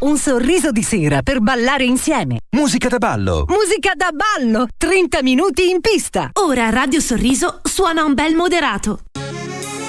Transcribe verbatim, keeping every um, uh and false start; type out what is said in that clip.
Un sorriso di sera per ballare insieme. Musica da ballo. Musica da ballo. trenta minuti in pista. Ora Radio Sorriso suona un bel moderato.